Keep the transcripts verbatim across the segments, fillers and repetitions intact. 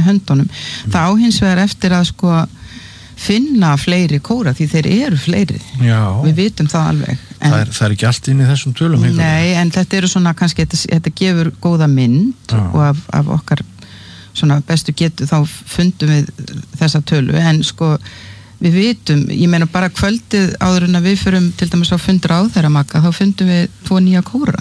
með höndunum. Mm. Það á hins vegar eftir að sko finna fleiri kóra því þeir eru fleiri. Já. Við vitum það alveg. En, það, er, það er ekki allt inn í þessum tölum. Nei, einhverjum. En þetta eru svona kannski, þetta, þetta gefur góða mynd Já. Og af, af okkar svona bestu getu þá fundum við þessa tölu en sko við vitum, ég meina bara kvöldið áður en að við förum til dæmis á fundur á þeirra makka, þá fundum við tvo nýja kóra.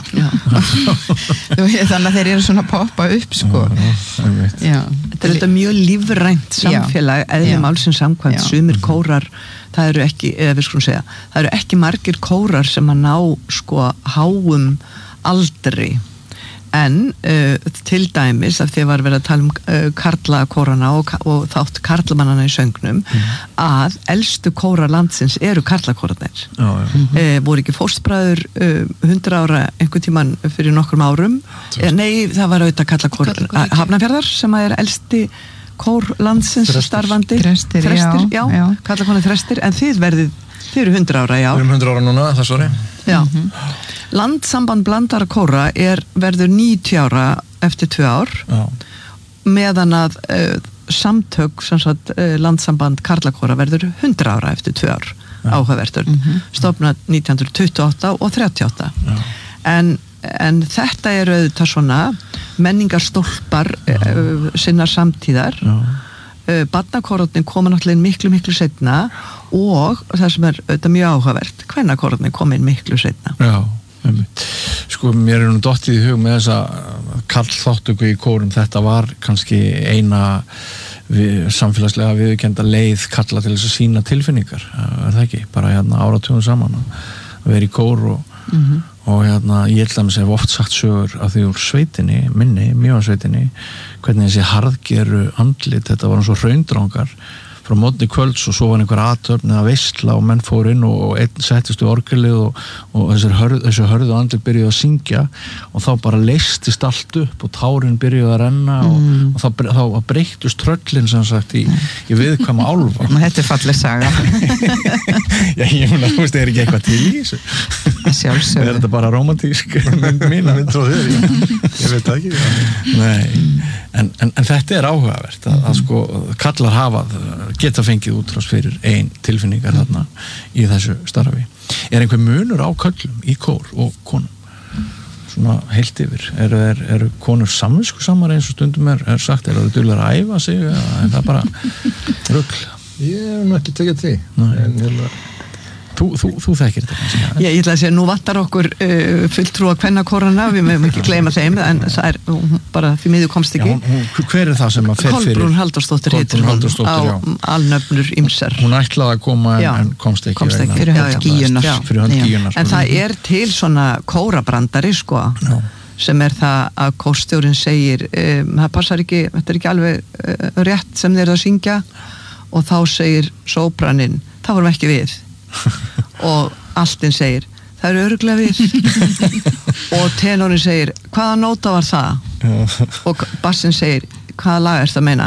Þannig að þeir eru svona að poppa upp sko. Já, þetta er þetta mjög lífrænt samfélag, eðli málsins samkvæmt, sumir kórar, það eru ekki, eða við skulum segja, það eru ekki margir kórar sem að ná sko háum aldri. En uh, til dæmis að þið var verið að tala um uh, karlakórana og, og þátt karlamannana í söngnum mm. að elstu kórar landsins eru karlakórarnir já, já. Mm-hmm. uh, voru ekki fóstbræður uh, hundra ára einhvern tíman fyrir nokkrum árum uh, nei það var auðvitað karlakór Hafnarfjarðar sem er elsti kór landsins Þrestir. Starfandi Þrestir, Þrestir já, já, já. karlakónir Þrestir en þið verðið þið eru hundra ára, já við erum hundra ára núna, það er sorry já mm-hmm. Landsamband blandara kóra er verður níutíu ára eftir tvö ár Já. Meðan að uh, samtök sem sagt, uh, landsamband karlakóra verður hundra ára eftir tvö ár áhugavertur mm-hmm. stofnað nítján hundruð tuttugu og átta og þrjátíu og átta en, en þetta er auðvitað svona menningarstólpar uh, sinnar samtíðar uh, barnakórarnir koma náttúrulega miklu miklu seinna og það sem er auðvitað mjög áhugavert kvennakórarnir koma inn miklu seinna Já Sko, mér er nú dottið í hug með þessa karlþáttöku í kórum, þetta var kannski eina við, samfélagslega viðurkennda leið karla til þess að sína tilfinningar, er það ekki? Bara hérna áratugum saman að vera í kór og, mm-hmm. og hérna ég held að mér hef oft sagt sögur af því úr sveitinni, minni, mjögansveitinni, hvernig þessi harðgeru andlit, þetta var eins og hraundrangar frá mótni kvölds og svo var einhver athöfn eða veisla og menn fór inn og einn settist við orgelið og, og þessi hörð, hörðu andlit byrjuði að syngja og þá bara leystist allt upp og tárin byrjuði að renna og, mm. og þá, þá breyttust tröllin sem sagt í, í viðkvæma álfa. Þetta er falleg saga. Já, ég meina, þú veist, það er ekki eitthvað til í þessu. Sjálfsögðu. Er þetta bara rómantísk mynd mín að mynd frá þér? Ég veit það ekki. Nei, en, en, en þetta er áhugavert að, að sko, kallar hafað geta fengið útrás fyrir ein tilfinningar þarna í þessu starfi. Er einhver munur á köllum í kór og konum? Svona heilt yfir. Eru er, er konur samviskusamar eins og stundum er, er sagt, er það duglegar að æfa sig eða er það bara rugl? Ég hef nú ekki tekið því. En hérna Þú, þú, þú þekkir þetta kannski? Já, ég ætla að segja, nú vantar okkur uh, fulltrúa kvennakórana, við mögum ekki gleyma þeim, en það er bara því miður komst ekki. Já, hún, hver er það sem að fer fyrir? Kolbrún Halldórsdóttir heitir hún á alnöfnur ýmsar. Hún ætlaði að koma en, en komst ekki. Komst ekki, fyrir hönd gíunar. Fyrir hönd gíunar. En það er til svona kórabrandari, sko, já. Sem er það að kórstjórinn segir, um, það passar ekki, þetta er ekki alveg uh, rétt sem þeir eru að syngja og þá segir sópraninn, það vorum ekki við. Og altinn segir það eru örugglega við og tenorinn segir hvaða nóta var það og bassinn segir hvaða lag er það að meina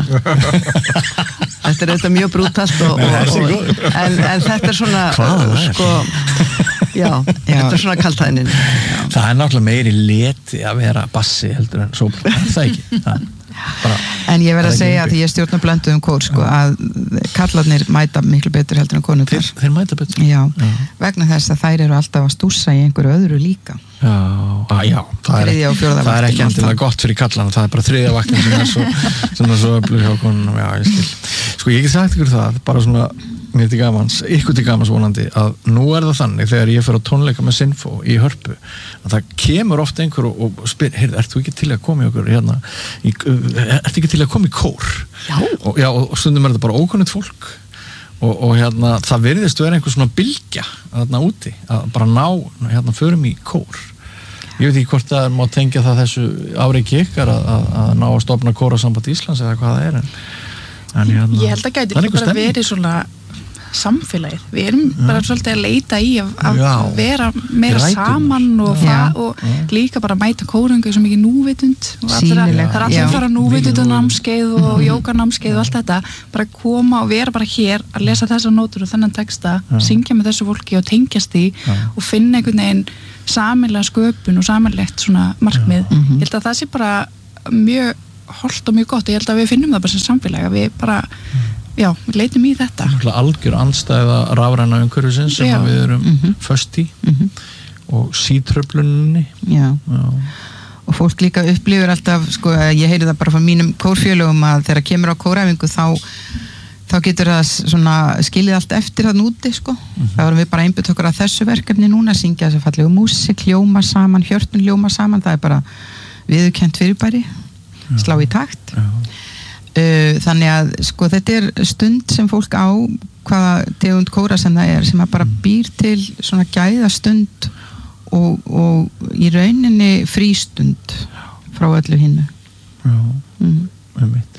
þetta er þetta mjög brútalt og, og, og, en, en þetta er svona sko, já, þetta er svona kaltæðnin það er náttúrulega meiri leti að vera bassi heldur en sópran, það ekki það Bara, en ég verð að segja að því ég stjórna blönduðum kór sko, að kallarnir mæta miklu betur heldur en konur þeir, þeir mæta betur já, já. Vegna þess að þær eru alltaf að stússa í einhverju öðru líka já, að, já það, er, það er ekki endilega gott fyrir kallana það er bara þriðja vaktin sem er svo, sem er svo öflug hjá konunum já, ég skil sko ég get sagt ykkur það bara svona mér til gamans, ykkur til gamans vonandi að nú er það þannig þegar ég fer á tónleika með Sinfó í Hörpu að það kemur ofta einhver og, og spyr, heyrðu, ert þú ekki til að koma í okkur hérna, í, ert ekki til að koma í kór já og, já, og stundum er þetta bara ókunnigt fólk og, og hérna, það virðist vera einhver svona bylgja þarna úti, að bara ná hérna, förum í kór ég veit ekki hvort það má tengja það þessu áreiki ykkar að, að, að ná að stofna kórasamband Íslands eða hvað það er en, en hérna, ég held að gæti líka bara verið svona samfélagið, við erum ja. Bara svolítið að leita í að, að vera meira saman og, ja. og ja. Líka bara mæta kórungu sem ekki núvitund Sýnileg, það er alltaf að fara núvitundanámskeið og jóganámskeið og allt þetta bara koma og vera bara hér að lesa þessar nótur og þennan texta, ja. Syngja með þessu fólki og tengjast því ja. Og finna einhvern veginn sameiginlega sköpun og sameiginlegt svona markmið, ja. Ég held að það sé bara mjög hollt og mjög gott og ég held að við finnum það bara sem samfélag að við bara, já, við leitum í þetta algjör andstæða rafræna umhverfisins sem að við erum mm-hmm. föst í mm-hmm. og sítröflunni já. já og fólk líka upplifir alltaf, sko, ég heyri það bara frá mínum kórfélögum að þegar kemur á kóræfingu þá, þá getur það svona skilið allt eftir það núti, sko mm-hmm. þá erum við bara einbytt okkur að þessu verkefni núna, syngja þessu fallegu músík, ljóma saman, hjörtun ljóma saman, það er bara viðurkennt fyrirbæri, slá í takt já. Uh, þannig að, sko, þetta er stund sem fólk á hvaða tegund kóra sem það er, sem að bara býr til svona gæða stund Og, og í rauninni frístund frá öllu hinnu Já, mm. einmitt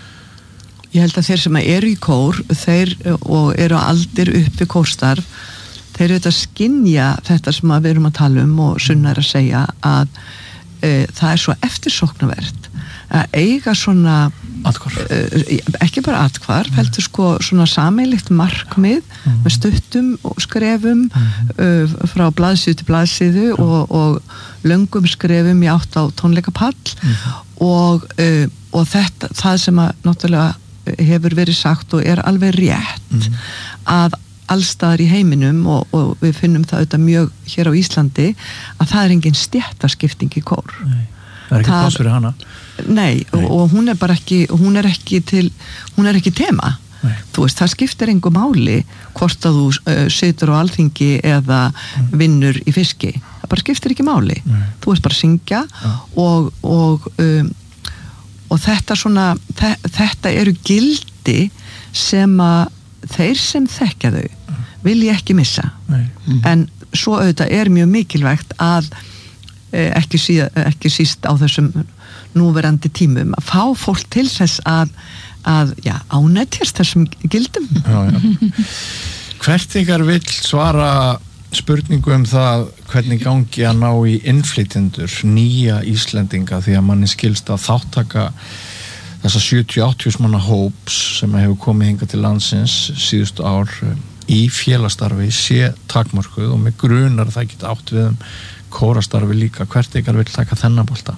Ég held að þeir sem eru í kór þeir og eru aldir uppi kórstarf þeir eru þetta skynja þetta sem við erum að tala um og Sunna er að segja að e, það er svo eftirsóknarvert að eiga svona atkvarf e, ekki bara atkvarf, mm. heldur sko svona sameiginlegt markmið mm. með stuttum og skrefum mm. uh, frá blaðsíðu til blaðsíðu mm. og, og löngum skrefum í átt á tónleikapall mm. og, uh, og þetta, það sem að náttúrulega hefur verið sagt og er alveg rétt mm. að allstaðar í heiminum og, og við finnum það auðvitað mjög hér á Íslandi að það er engin stéttaskipting í kór Nei. Það er ekki pláss fyrir hana Nei, Nei. Og, og hún er bara ekki hún er ekki til, hún er ekki tema Nei. Þú veist, það skiptir engu máli hvort að þú uh, situr á alþingi eða mm. vinnur í fiski það bara skiptir ekki máli Nei. Þú veist bara að syngja ja. og, og, um, og þetta svona þe þetta eru gildi sem að þeir sem þekkja þau mm. vil ég ekki missa mm. en svo auðvitað er mjög mikilvægt að Ekki, síða, ekki síst á þessum núverandi tímum að fá fólk til þess að, að já, ánættjast þessum gildum já, já. Hvert ykkar vill svara spurningu um það hvernig gangi að ná í innflytjendur nýja Íslendinga því að manni skilst að þáttaka þessa sjötíu til áttatíu manna hóps sem hefur komið hingað til landsins síðustu ár í félagsstarfi sé takmörkuð og með grunar það geta átt við um kórastarfi líka, hvert ykkar vil taka þennan bolta?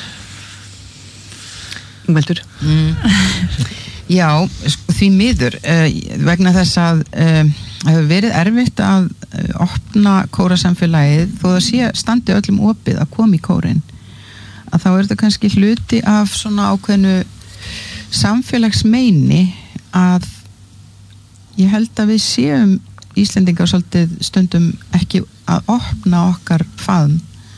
Veldur? Mm. Já, sko, því miður uh, vegna þess að uh, hefur verið erfitt að uh, opna kórasamfélagið þó það sé standi öllum opið að koma í kórin að þá er þetta kannski hluti af svona ákveðnu samfélagsmeini að ég held að við séum Íslendingar svolítið stundum ekki að opna okkar faðm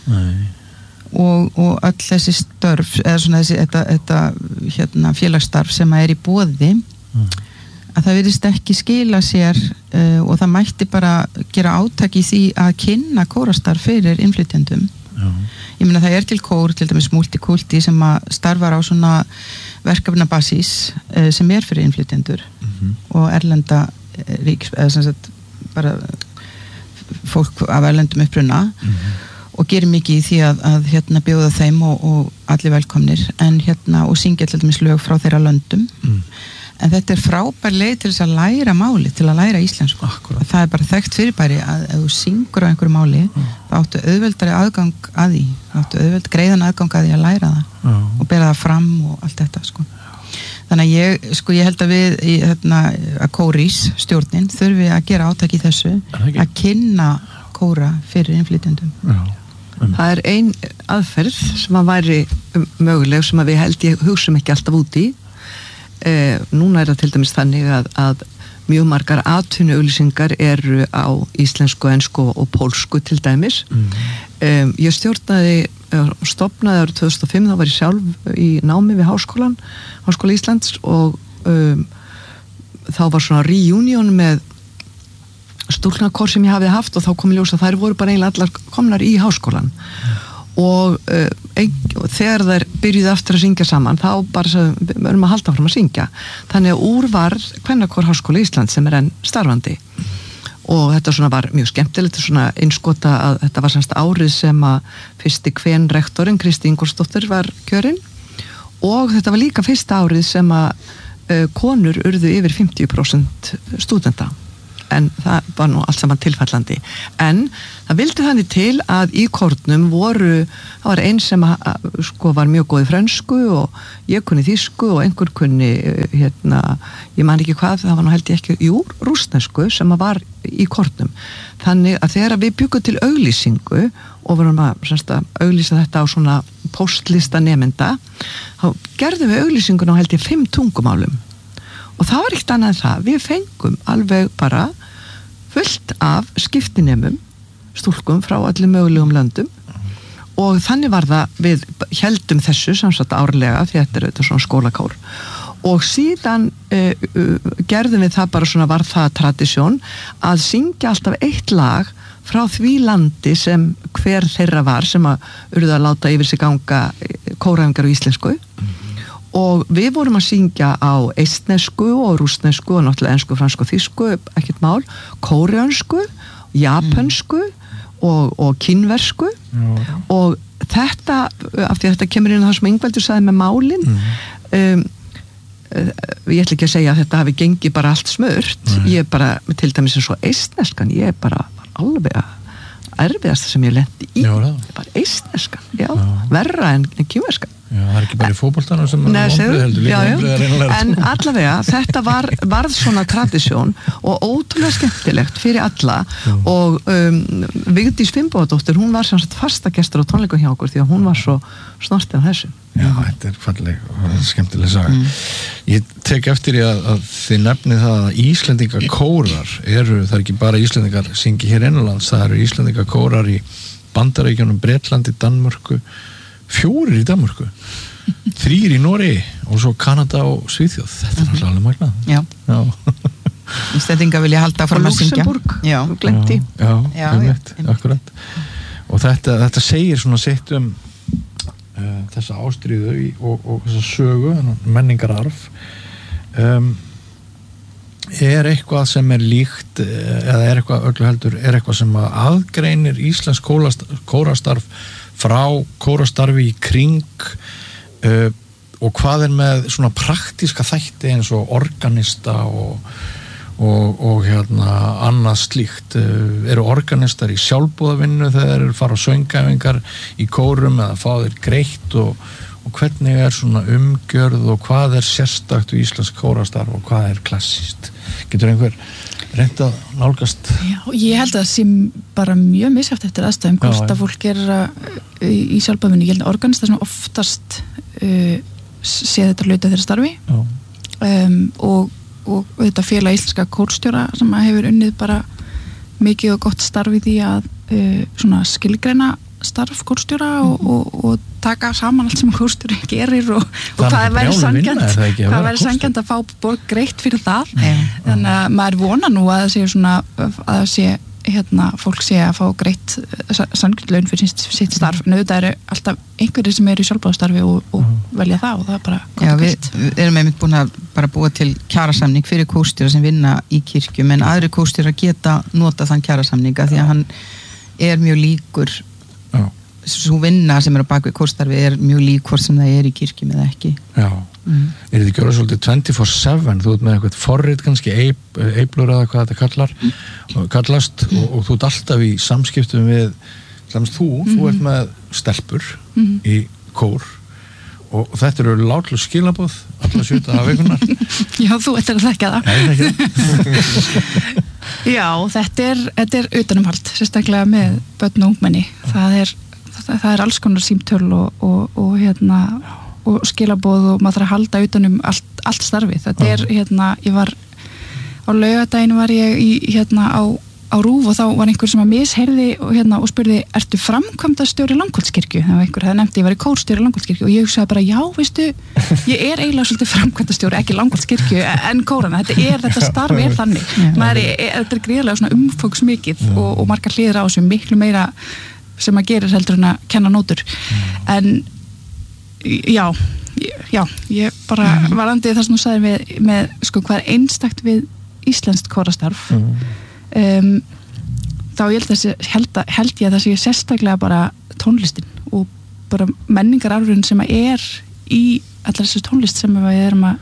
og, og öll þessi störf eða svona þessi þetta, þetta, hérna, félagsstarf sem er í boði mm. að það virðist ekki skila sér uh, og það mætti bara gera átak í því að kynna kórastarf fyrir innflytjendum ég meina það er til kór, til dæmis multikulti sem að starfar á svona verkefnabasis uh, sem er fyrir innflytjendur mm-hmm. og erlenda ríks, eða sem sagt bara fólk af erlendum uppruna mm-hmm. og gerir mikið í því að, að hérna bjóða þeim og, og allir velkomnir en hérna og syngja til dæmis lög frá þeirra löndum mm. en þetta er frábær leið til þess að læra máli til að læra íslensku Akkurat. Það er bara þekkt fyrirbæri að ef þú syngur á einhverju máli mm. þá áttu auðveldari aðgang að því þá áttu auðveld greiðan aðgang að því að læra það mm. og bera það fram og allt þetta sko þannig að ég, sko, ég held að við í, hérna, að kórís stjórnin þurfi að gera átak í þessu að kynna kóra fyrir innflytjendum Já, um. Það er ein aðferð sem að væri möguleg sem að við held ég hugsum ekki alltaf út í eh, núna er það til dæmis þannig að, að mjög margar atvinnuauglýsingar eru á íslensku, ensku og pólsku til dæmis mm. um, ég stjórnaði stofnaði árið tvö þúsund og fimm þá var ég sjálf í námi við Háskólan Háskóla Íslands og um, þá var svona reunion með stúlknakór sem ég hafði haft og þá kom í ljós að þær voru bara eiginlega allar komnar í Háskólan mm. og uh, ein, þegar þær byrjuði aftur að syngja saman þá bara við erum að halda fram að syngja þannig að úr var kvennakór Háskóla Íslands sem er enn starfandi og þetta svona var mjög skemmtilegt svona innskota að þetta var semst árið sem að fyrsti kvenrektorinn Kristi Ingólfsdóttir var kjörinn og þetta var líka fyrsta árið sem að uh, konur urðu yfir fimmtíu prósent stúdenta en það var nú allt saman tilfallandi. En það vildi þannig til að í kórnum voru, það var einn sem að, sko var mjög góð í frönsku og ég kunni þýsku og einhver kunni hérna, ég man ekki hvað, það var nú held ég ekki, jú, rússnesku sem að var í kórnum. Þannig að þegar við byggum til auglýsingu og vorum að, semst, að auglýsa þetta á svona póstlista nemenda, þá gerðum við auglýsinguna á held ég fimm tungumálum. Og það var ekkert annað en það, við fengum alveg bara fullt af skiptinemum, stúlkum frá allir mögulegum löndum og þannig var það, við heldum þessu samsagt árlega því þetta er auðvitað svona skólakór og síðan uh, uh, gerðum við það bara svona var það tradisjón að syngja alltaf eitt lag frá því landi sem hver þeirra var sem að urðu að láta yfir sig ganga kóræfingar á íslensku og við vorum að syngja á eistnesku og rússnesku og náttúrulega ensku, fransku og þýsku, ekkert mál, kóreansku, japansku og, og kínversku mm. og þetta, af því að þetta kemur inn á það sem Ingveldur sagði með málin, mm. um, ég ætla ekki að segja að þetta hafi gengið bara allt smurt, mm. ég er bara, til dæmis eins og eistneskan, ég er bara alveg að erfiðast sem ég lendi í, bara eistneskan, já, já. Verra en, en kínverskan. Já, það er ekki bara í fótboltanum sem Nei, er vonbrigði heldur, líka vonbrigði að reyna en allavega, þetta var, varð svona tradisjón og ótrúlega skemmtilegt fyrir alla já. Og um, Vigdís Finnbogadóttir, hún var sem sagt fastagestur á tónleikum hjá okkur því að hún var svo snortin af þessu. Já, þetta er falleg og skemmtileg saga. Mm. Ég tek eftir í að, að þið nefnið það að Íslendinga kórar eru, það er ekki bara Íslendingar syngi hér innanlands, það eru Íslendinga kórar í Bandaríkjunum, Bretlandi, Danmörku, fjórir í Danmörku, þrír í Noregi og svo Kanada og Svíþjóð. Þetta er náttúrulega alveg magnað. Já. Já. Íslendinga vilja halda fram að syngja. Og Luxemburg, já, glemti. Já, já, einmitt, akkurat. Og þetta, þetta segir svona sitt um uh, þessa ástríðu í, og, og þessa sögu, menningararf. Um, er eitthvað sem er líkt eða er eitthvað öllu heldur, er eitthvað sem aðgreinir íslensk kórastarf frá kórastarfi í kring uh, og hvað er með svona praktíska þætti eins og organista og, og, og hérna annað slíkt, uh, eru organistar í sjálfboðavinnu þegar þeir fara á söngæfingar í kórum eða fá þeir greitt og, og hvernig er svona umgjörð og hvað er sérstakt í íslensk kórastarf og hvað er klassíst? Getur einhver reynt að nálgast? Já, ég held að það sé bara mjög misjafnt eftir aðstæðum hvort að fólk er í, í sjálfboðavinnu. Ég held að organistar sem oftast uh, sé þetta hluta þeirra starfi um, og, og þetta félag íslenska kórstjóra sem hefur unnið bara mikið og gott starf í því að uh, svona skilgreina starf kórstjóra og, og, og taka saman allt sem kórstjóri gerir og, og hvað er verið sanngjarnt hvað er verið sanngjarnt að fá borg greitt fyrir það yeah. Þannig að maður vona nú að það sé svona að það sé hérna, fólk sé að fá greitt sanngjarnt laun fyrir sitt, sitt starf en auðvitað eru alltaf einhverjir sem eru í sjálfboðastarfi og, og mm. velja það og það er bara gott Já, við, við erum einmitt búin að bara búa til kjarasamning fyrir kórstjóra sem vinna í kirkjum en aðri kórstjóra geta nota þann kjarasamninga því að hann er mjög líkur svo vinna sem er á bakvið kórstarfi er mjög lík hvort sem það er í kirkjum eða ekki. Já, mm. er þetta ekki orðið svolítið twenty-four seven, þú ert með eitthvað forrit kannski, eiblur eða hvað þetta kallar, mm. kallast og, og þú ert alltaf í samskiptum við, hlæmst þú, mm. þú ert með stelpur mm. í kór og, og þetta eru látlu skilaboð alla sjöta af vikunar. Já, þú ættir að þekka það. Nei, þekka Já, þetta er, þetta er utanumhald, sérstaklega með börn og ungmenni. Það er Það, það er alls konar símtöl og, og, og, hérna, og skilaboð og maður þarf að halda utanum allt, allt starfið. Þetta er, hérna, ég var á laugardaginn var ég í, hérna, á, á RÚV og þá var einhver sem að misheyrði og, hérna, og spurði, ertu framkvæmdastjóri Langholtskirkju? Það var einhver, það nefndi, ég var í kórstjóri Langholtskirkju og ég hugsaði bara, já, veistu, ég er eiginlega svolítið framkvæmdastjóri, ekki Langholtskirkju en kórana, þetta er, þetta starf er þannig. Maður er, er, þetta er gríðarlega svona umfangsmikið og, og margar hliðir á þessu miklu meira sem að gerir heldur en að kenna nótur mm. en já, já ég bara mm. varandi það sem þú sagðir með, með sko hvað er einstakt við íslenskt kórastarf mm. um, þá ég held, þessi, held, að, held ég að það sé sérstaklega bara tónlistin og bara menningararfurinn sem að er í allar þessu tónlist sem við erum að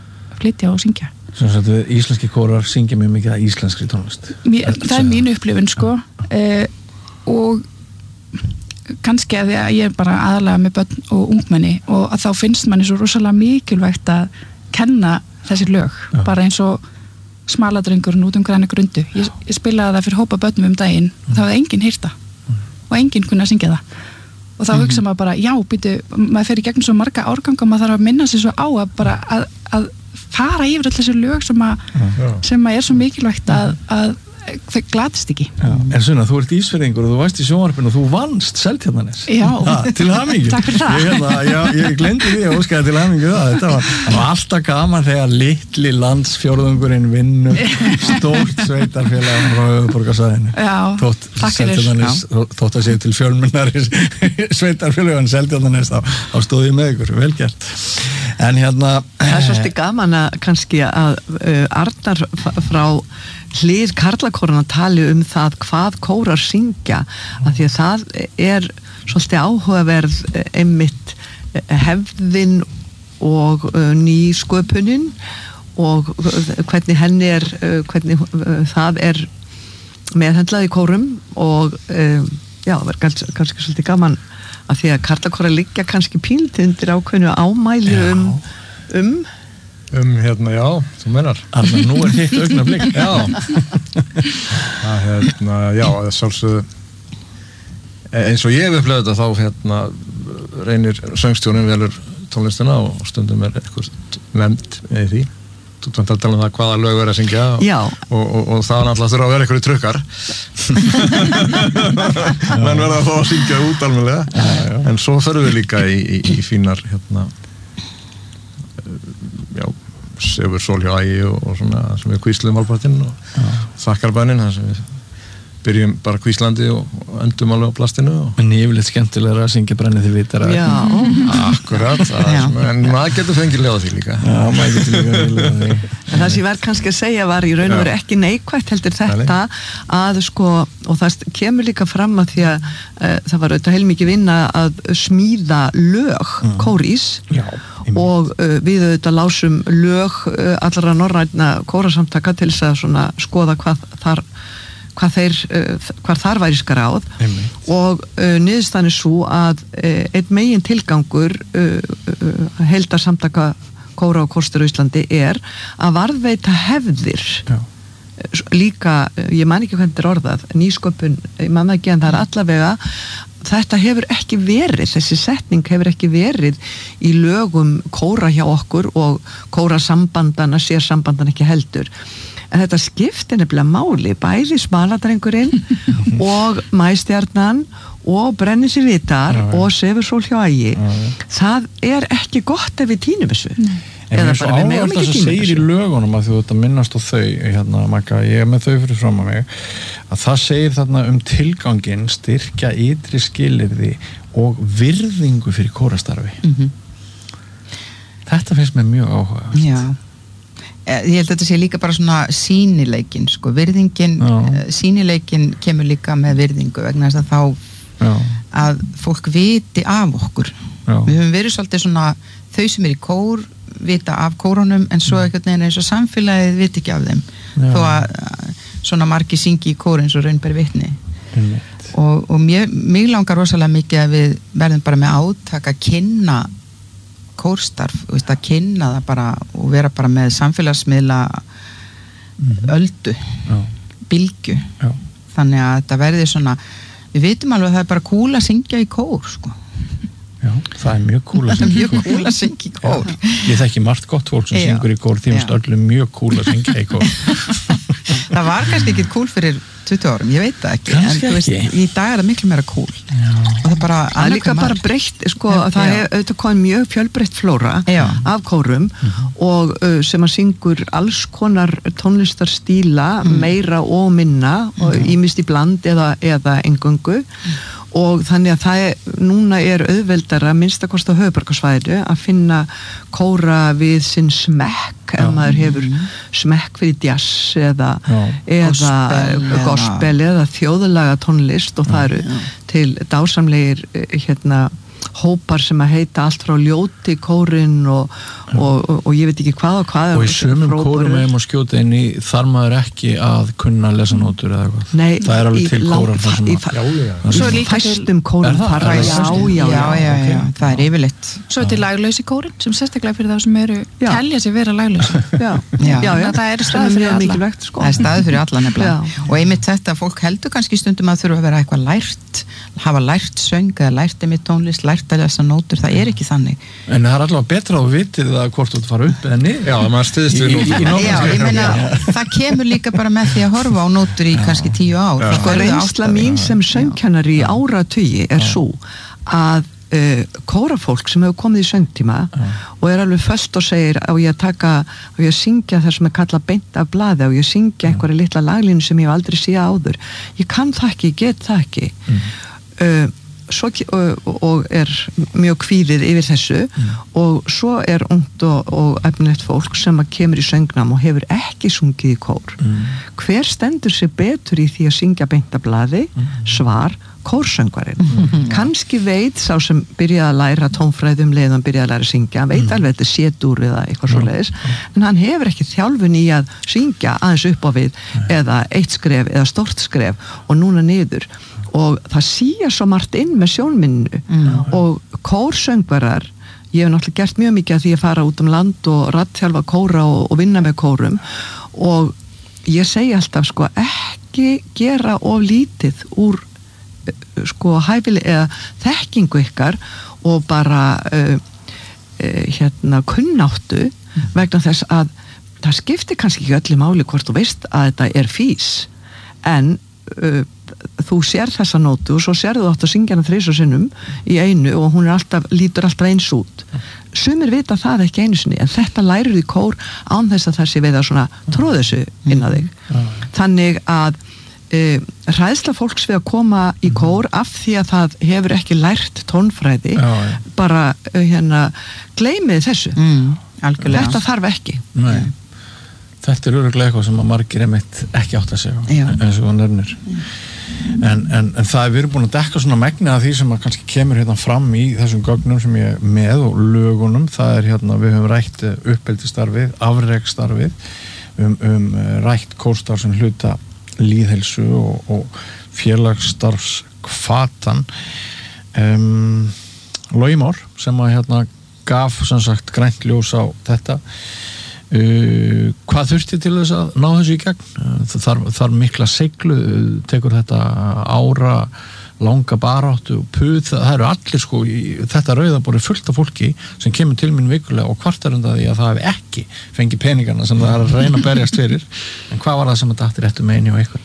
flytja og syngja. Sem sagt við íslenski kórar syngja mjög mikið að íslenskri tónlist. Mér, það er mín upplifun sko uh, og kannski að því að ég er bara aðalega með börn og ungmenni og að þá finnst manni svo rosalega mikilvægt að kenna þessi lög, Já. bara eins og smaladrengurinn út um græna grundu. Ég, ég spilaði það fyrir hópa börnum um daginn og það var enginn heyrt það og enginn kunni að syngja það. Og þá hugsa maður bara, já, býtu, maður fer í gegnum svo marga árganga, maður þarf að minna sig svo á að bara að, að fara yfir allir þessi lög sem að, sem að er svo mikilvægt að, að þau glatist ekki. Já. En Sunna, þú ert Ísfirðingur og þú varst í sjónvarpinu og þú vannst Seltjarnarnes. Já. Ha, til hamingju. Takk fyrir það. Ég, hérna, ég, ég gleymdi því að óskaði til hamingju það. Þetta var, það var alltaf gaman þegar litli landsfjórðungurinn vinnur stórt sveitarfélag frá höfuðborgarsvæðinu. Já, þótt takk fyrir. Seltjarnarnes, þótt að sé til fjölmennari sveitarfélag en Seltjarnarnes, þá, þá stóð ég með ykkur, vel gert. En hérna... Það er svolítið gaman að kannski að uh, Arnar frá hlið karlakórana tali um það hvað kórar syngja, af því að það er svolítið áhugaverð einmitt hefðin og uh, nýsköpunin og hvernig henni er uh, hvernig uh, það er meðhendlað í kórum og uh, já, það er kannski, kannski svolítið gaman af því að karlakórar liggja kannski píltið undir ákveðnu ámæli um um Um, hérna, já, þú menar. Arnar, nú er hitt augnablik. Já. Það, hérna, já, það er sjálfsögðu, eins og ég hef upplifað þetta, þá, hérna, reynir söngstjórinn velur tónlistina og stundum er eitthvað nefnd með því. Þú vant að tala um það hvaða lög verið að syngja og, og, og, og það er náttúrulega þurfa að vera einhverju trukkar. Menn verða að fá að syngja út almennilega. Já, já. En svo förum við líka í, í, í fínar, hérna, já, Sefur sól hjá ægi og, og svona sem við kvísluðum alpartinn og þakkarbænin þar sem við byrjum bara kvíslandi og, og endum alveg á plastinu og... En yfirleitt skemmtilegra að syngja brennið því vitara. Já. Akkurat, sem, en maður getur fengið ljóða því líka. Já, maður getur líka ljóða því. En það sem ég verð kannski að segja var í raun og veru ekki neikvætt heldur þetta að sko, og það kemur líka fram að því að uh, það var auðvitað heilmikið vinna að smíða lög mm. kórís. Já. Og uh, við auðvitað lásum lög uh, allra norrænna kórasamtaka til þess að svona skoða hvað þar hvað þeir, uh, hvað þar væri skráð og uh, niðurstaðan er svo að uh, einn megin tilgangur uh, uh, heildarsamtaka kóra og kórstur á Íslandi er að varðveita hefðir. Já. Líka, ég man ekki hvernig þetta er orðað, nýsköpun, ég man það ekki en það er allavega, þetta hefur ekki verið, þessi setning hefur ekki verið í lögum kóra hjá okkur og kórasambandana, sérsambandana ekki heldur. En þetta skiptir nefnilega máli, bæði smaladrengurinn og Maístjarnan og Brennið sér vitar já, og Sefur sól hjá ægi. Það er ekki gott ef við tínum þessu. Nei. Eða bara við megum ekki tíma þessu. Það segir í lögunum að þú ert að minnast á þau, hérna, Magga, ég er með þau fyrir fram að mig, að það segir þarna um tilganginn, styrkja ytri skilyrði og virðingu fyrir kórastarfi. Mm-hmm. Þetta finnst mér mjög áhugavert. Já. Ég held að þetta sé líka bara svona sýnileikin, sko, virðingin, sýnileikin kemur líka með virðingu vegna þess að þá Já. Að fólk viti af okkur. Já. Við höfum verið svolítið svona, þau sem er í kór vita af kórunum en svo ekkert neina eins og samfélagið viti ekki af þeim. Já. Þó að svona margir syngi í kór eins og raun ber vitni. Mm. Og, og mér, mér langar rosalega mikið að við verðum bara með átak að kynna kórstarf, veist, að kynna það bara og vera bara með samfélagsmiðla mm-hmm. öldu Já. Bylgju Já. Þannig að þetta verði svona við vitum alveg að það er bara cool að syngja í kór sko. Já, það er mjög cool að syngja í kór, cool að syngja í kór. Ég þekki margt gott fólk sem Já. Syngur í kór því að öllum mjög cool að syngja í kór. Það var kannski ekki cool fyrir tuttugu árum, ég veit það ekki kannski en þú veist, í dag er það miklu meira cool Já. Og það bara það er líka bara breytt sko, Já. Það er auðvitað komið mjög fjölbreytt flóra Já. Af kórum mm-hmm. og uh, sem að syngur alls konar tónlistarstíla mm. meira og minna og ýmist í bland eða, eða engöngu mm. og þannig að það er, núna er auðveldara minnstakost á höfuðborgarsvæðinu að finna kóra við sinn smekk ef maður hefur smekk fyrir jazz eða, eða gospel, gospel eða þjóðlaga tónlist og það eru já. Til dásamlegir hérna hópar sem að heita allt frá ljóti kórinn og, og, og, og ég veit ekki hvað og hvað og í sumum kórum hefum að skjóta inn í þar maður ekki að kunna lesa nótur eða eitthvað. Nei, það er alveg til kórar þar sem að já, já. Svo er líka fæstum kórum þar já, já, já, já, já, það er yfirleitt svo er til laglausi kórin sem sérstaklega fyrir þá sem eru telja sig vera laglausi já, já, já, já. það er staðið fyrir alla sko. það er staðið fyrir alla nefnilega og einmitt þetta, fólk heldur kannski stundum að þurfa að vera eitthvað lært hafa lært söng eða lært einmitt tónlist lært að lesa nótur, það er ekki þannig en það er allavega betra að vitið að hvort þú fara upp eða niður já, maður stiðst við nótur já, ég meina, það kemur líka bara með því að horfa á nótur í kannski tíu ár sko reynsla mín sem söngkennari í áratugi er svo að uh, kórafólk sem hefur komið í söngtíma og er alveg föst og segir á ég að taka, á ég að syngja það sem er kallað beint af blaði, á ég að syngja einhverja litla laglínu sem ég hef aldrei séð áður ég kann það ekki, ég get það ekki mm. uh, Svo, og, og er mjög kvíðið yfir þessu mm. og svo er ungt og, og efnilegt fólk sem að kemur í söngnám og hefur ekki sungið í kór mm. hver stendur sig betur í því að syngja beint af blaði mm. svar kórsöngvarinn mm. kannski veit sá sem byrjaði að læra tónfræði um leið hann byrjaði að læra að syngja hann veit mm. alveg þetta er sétur eða eitthvað svo leiðis en hann hefur ekki þjálfun í að syngja aðeins upp á við mm. eða eitt skref eða stórt skref og núna niður og það síja svo margt inn með sjónminnu mm. og kórsöngvarar ég hef náttúrulega gert mjög mikið að því að fara út um land og rattþjálfa kóra og, og vinna með kórum og ég segi alltaf sko ekki gera of lítið úr sko hæfileg eða þekkingu ykkar og bara uh, uh, hérna kunnáttu mm. vegna þess að það skiptir kannski ekki öllu máli hvort þú veist að þetta er fís en uh, þú sér þessa nótu og svo sér þú átt að syngja hana þrisvar sinnum í einu og hún er alltaf, lítur alltaf eins út sumir vita það ekki einu sinni en þetta lærir í kór án þess að það sé við að svona tróða þessu inn að þig þannig að uh, hræðsla fólks við að koma í kór af því að það hefur ekki lært tónfræði já, bara uh, hérna gleymið þessu mm, þetta þarf ekki Nei. Þetta er örugglega eitthvað sem að margir einmitt ekki átt að segja eins og það nefnir en, en, en það er við erum búin að dekka svona megni að því sem að kannski kemur hérna fram í þessum gögnum sem ég er með og lögunum, það er hérna við höfum rætt uppeldisstarfið, afreksstarfið um, um rætt kórstarf sem hluta lýðheilsu og, og félagsstarfskvatan um, Logi Már sem að hérna gaf sem sagt grænt ljós á þetta Uh, hvað þurfti til þess að ná þessu í gegn það þarf, þarf mikla seiglu tekur þetta ára langa baráttu og puð það eru allir sko í þetta rauðabóri fullt af fólki sem kemur til mín vikulega og kvartar undan því að það hef ekki fengið peningana sem það er að reyna að berjast fyrir en hvað var það sem að dætti réttu meini og ykkur?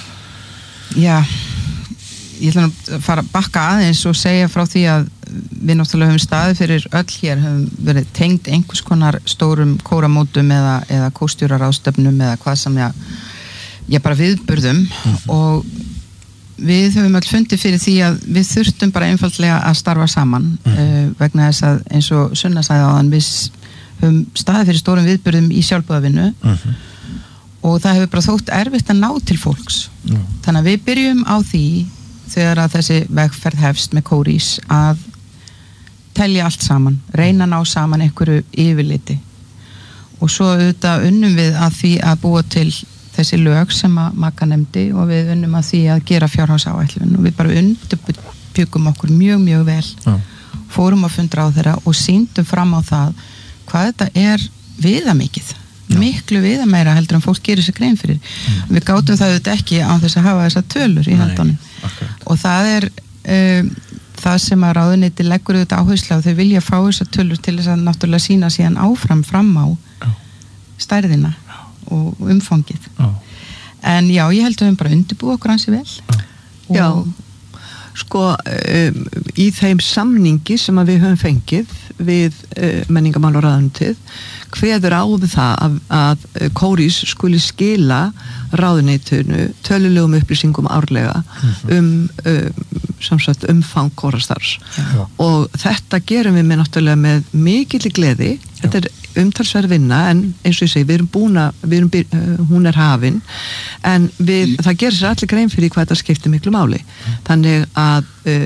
Já ég ætla að fara að bakka aðeins og segja frá því að við náttúrulega höfum staðið fyrir öll hér höfum verið tengd einhvers konar stórum kóramótum eða, eða kórstjóraráðstöfnum eða hvað sem ég, ég bara viðburðum mm-hmm. og við höfum öll fundið fyrir því að við þurftum bara einfaldlega að starfa saman mm-hmm. uh, vegna þess að eins og Sunna sagði áðan við höfum staðið fyrir stórum viðburðum í sjálfboðavinnu mm-hmm. og það hefur bara þótt erfitt að ná til fólks mm-hmm. þannig að við byrjum á því þegar að þessi vegferð hefst með kórís að telja allt saman, reyna að ná saman einhverju yfirliti og svo auðvitað unnum við að því að búa til þessi lög sem að Magga nefndi og við unnum að því að gera fjárhagsáætlun og við bara undirbjugum okkur mjög mjög vel ja. Fórum á fundra á þeirra og sýndum fram á það hvað þetta er viðamikið ja. Miklu viðameira heldur en fólk gerir sér grein fyrir mm. við gátum það auðvitað ekki á þess að hafa þessar tölur í höndunum okay. og það er um, það sem að ráðuneyti leggur auðvitað áherslu á þau vilja fá þessar tölur til þess að náttúrulega sína síðan áfram fram á já. Stærðina já. Og umfangið já. En já, ég held að við höfum bara undirbúið okkur ansi vel Já, já. Sko um, í þeim samningi sem að við höfum fengið við uh, menningamál og ráðuneytið kveður á við það að, að kórís skuli skila ráðuneytinu tölulegum upplýsingum árlega um, um samsagt umfang kórastarfs og þetta gerum við með náttúrulega með mikilli gleði þetta er umtalsverð vinna en eins og ég segi við erum búin að við erum, uh, hún er hafin en við, það gerir sér allir grein fyrir hvað þetta skiptir miklu máli þannig að uh,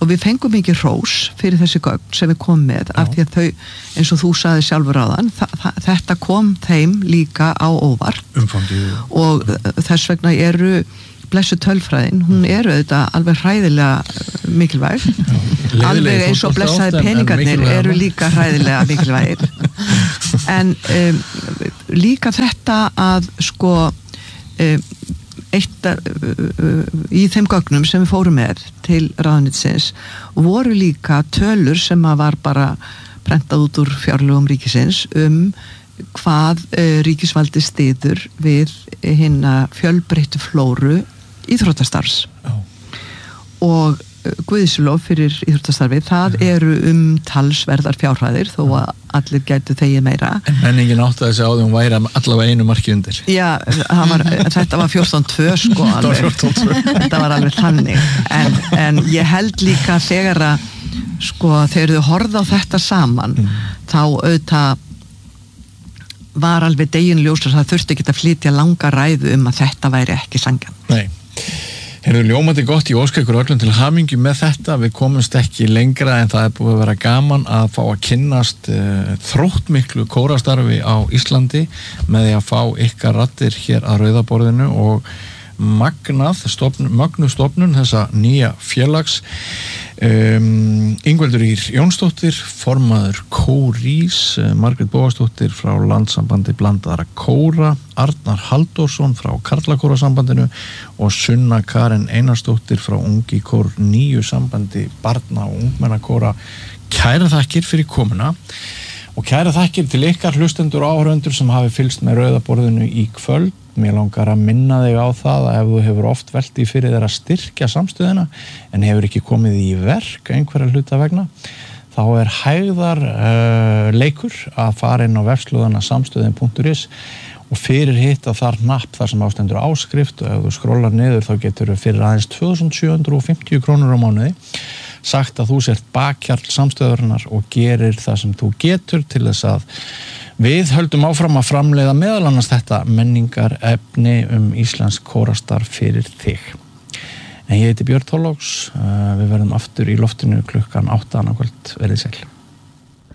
og við fengum mikið hrós fyrir þessi gögn sem við komum með Já. Af því að þau, eins og þú sagði sjálfur áðan, þetta kom þeim líka á óvart Umfangið. Og þess vegna eru blessu tölfræðin, hún eru auðvitað alveg hræðilega mikilvæg alveg eins og blessaði peningarnir eru líka hræðilega mikilvægir en um, líka þetta að sko um, eitt uh, uh, í þeim gögnum sem við fórum með til ráðuneytisins voru líka tölur sem að var bara prentað út úr fjárlögum ríkisins um hvað uh, ríkisvaldi styður við hinna fjölbreyttu flóru íþróttastarfs Já. Og guðislof fyrir íþróttastarfið, það Já. Eru umtalsverðar fjárhæðir þó að allir gætu þegið meira. En menningin átti að þessi á því hún væri allavega einu marki undir. Já, var, þetta var fjórtán tvö sko alveg. Þetta var alveg þannig. En, en ég held líka þegar að sko þegar þau horfðu á þetta saman mm. þá auðvitað var alveg deginljós að það þurfti ekki að flytja langa ræðu um að þetta væri ekki sanngjarnt. Nei. Heyrðu, ljómandi gott, ég óska ykkur öllum til hamingju með þetta, við komumst ekki lengra en það er búið að vera gaman að fá að kynnast uh, þróttmiklu kórastarfi á Íslandi með því að fá ykkar raddir hér að rauðaborðinu og magnað stofnun, magnu stofnun þessa nýja félags um, Ingveldur Ýr Jónsdóttir formaður Kórís, Margrét Bóasdóttir frá Landssambandi blandaðra kóra, Arnar Halldórsson frá Karlakórasambandinu og Sunna Karen Einarsdóttir frá Ungi Kór nýju sambandi barna og ungmennakóra. Kæra þakkir fyrir komuna og kæra þakkir til ykkar hlustendur og áhörvendur sem hafi fylgst með rauðaborðinu í kvöld. Mér langar að minna þig á það að ef þú hefur oft velt í fyrir þér að styrkja samstöðina en hefur ekki komið í verk einhverja hluta vegna, þá er hægðar uh, leikur að fara inn á vefslóðana samstöðin punktur is og fyrir hitt að þar napp þar sem ástendur áskrift og ef þú skrollar niður þá getur þú fyrir aðeins tvö þúsund sjö hundruð fimmtíu krónur á mánuði sagt að þú sért bakhjarl samstöðurinnar og gerir það sem þú getur til þess að við höldum áfram að framleiða meðal annars þetta menningar efni um íslensk kórastarf fyrir þig. En ég heiti Björn Þorláks, við verðum aftur í loftinu klukkan átta annað kvöld, verið sæl.